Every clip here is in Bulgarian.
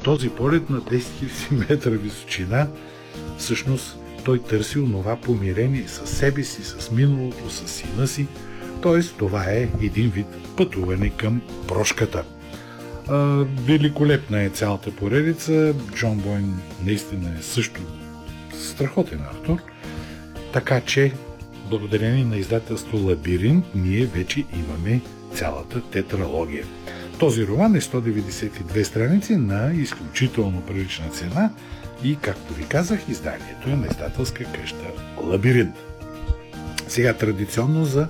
този полет на 10 000 метра височина, всъщност той търси онова помирение с себе си, с миналото, с сина си. Тоест, това е един вид пътуване към прошката. Великолепна е цялата поредица. Джон Бойн наистина е също страхотен автор. Така че, благодарение на издателство Лабиринт, ние вече имаме цялата тетралогия. Този роман е 192 страници на изключително прилична цена и, както ви казах, изданието е на издателска къща Лабиринт. Сега традиционно за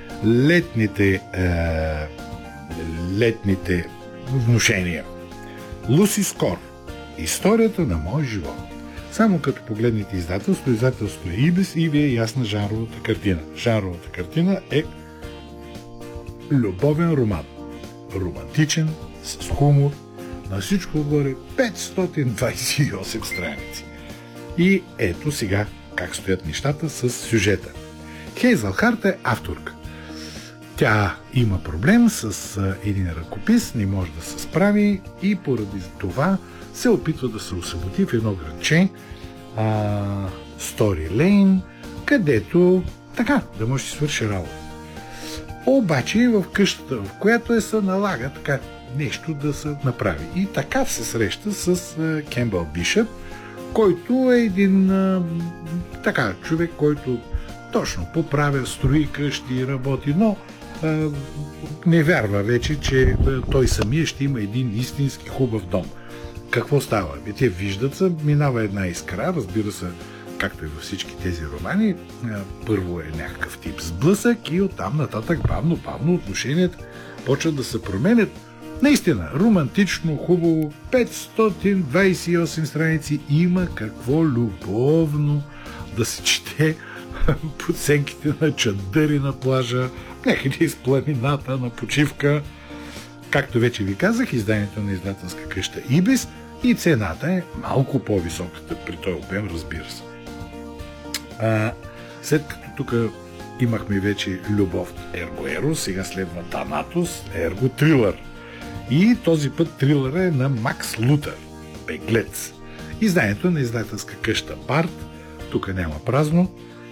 летните внушения. Луси Скор. Историята на мой живот. Само като погледнете издателство е Ибис и ви е ясна жанровата картина. Жанровата картина е любовен роман. Романтичен, с хумор, на всичко отгоре 528 страници. И ето сега как стоят нещата с сюжета. Хейзъл Харт е авторка. Тя има проблем с един ръкопис, не може да се справи и поради това се опитва да се освободи в едно градче, Стори Лейн, където така да може да си свърши работа. Обаче в къщата, в която се налага така нещо да се направи. И така се среща с Кембъл Бишъп, който е един човек, който точно поправя, строи къщи, работи, но не вярва вече, че той самия ще има един истински хубав дом. Какво става? Те виждат се, минава една искра, разбира се, както и във всички тези романи. Първо е някакъв тип сблъсък и оттам нататък бавно отношенията почват да се променят. Наистина, романтично, хубаво, 528 страници, има какво любовно да се чете под сенките на чадъри на плажа, някъде из планината на почивка. Както вече ви казах, изданието на издателска къща Ибис и цената е малко по-високата при този обем, разбира се. След като тук имахме вече любов ерго ерос, сега следва Танатос ерго трилър. И този път трилъра е на Макс Лутер, Беглец. Изданието на издателска къща Барт, тук няма празно,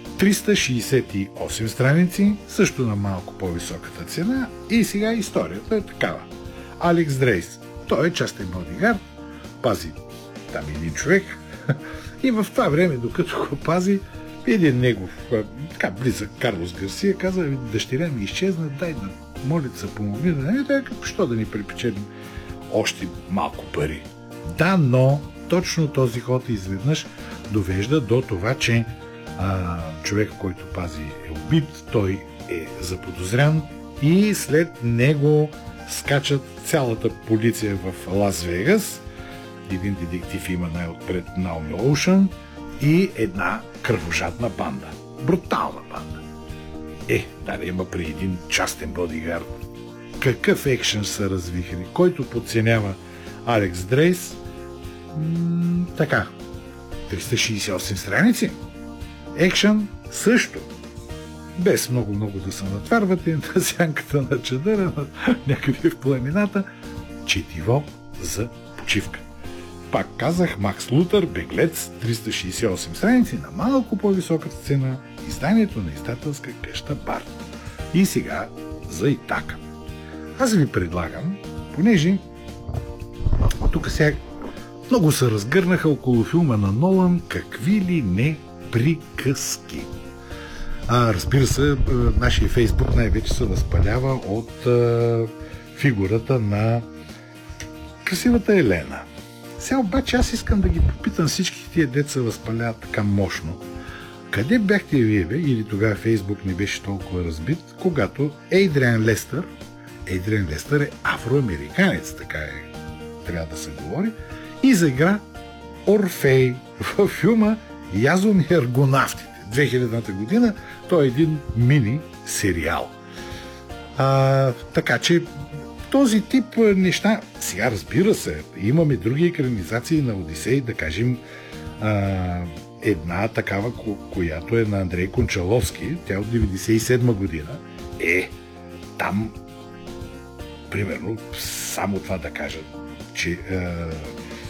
368 страници, също на малко по-високата цена. И сега историята е такава. Алекс Дрейс, той е частен бодигард, пази там един човек и в това време, докато го пази, един негов така близък Карлос Гарсия каза: дъщеря ми изчезна, дай да моля да се помогни, да не е, що да ни припечелим още малко пари. Да, но точно този ход изведнъж довежда до това, че човек, който пази, е убит, той е заподозрян и след него скачат цялата полиция в Лас Вегас. Един детектив има най-отпред Наоми Оушън и една кръвожадна банда. Брутална банда. Да има при един частен бодигард. Какъв екшън са развихри, който подценява Алекс Дрейс. Така, 368 страници. Екшън също. Без много да се натварвате на сянката на чадъра, някъде в планината. Четиво за почивка. Пак казах, Макс Лутер, Беглец, 368 страници на малко по-високата цена, изданието на издателска къща Барт. И сега за Итака. Аз ви предлагам, понеже тук сега много се разгърнаха около филма на Нолан, какви ли не приказки. Разбира се, нашия Фейсбук най-вече се възпалява от фигурата на красивата Елена. Сега обаче аз искам да ги попитам всички тия деца възпаляват така мощно. Къде бяхте вие, или тогава Фейсбук не беше толкова разбит, когато Ейдриан Лестър е афроамериканец, така е, трябва да се говори, и заигра Орфей във филма Язон и аргонавтите, 2000-та година. Той е един мини сериал. Така че този тип неща, сега разбира се, имаме други екранизации на Одисей, да кажем една такава, която е на Андрей Кончаловски, тя от 97 година, там примерно само това да кажа, че